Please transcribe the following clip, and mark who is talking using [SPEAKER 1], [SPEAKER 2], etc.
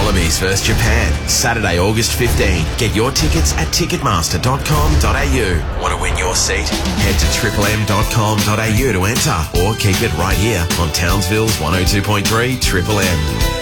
[SPEAKER 1] Wallabies vs Japan, Saturday, August 15. Get your tickets at ticketmaster.com.au. Want to win your seat? Head to triplem.com.au to enter, or keep it right here on Townsville's 102.3 Triple M.